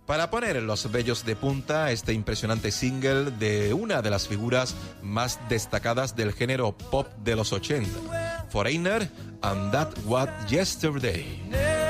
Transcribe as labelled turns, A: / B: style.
A: para poner los vellos de punta este impresionante single de una de las figuras más destacadas del género pop de los 80, Foreigner and That Was Yesterday.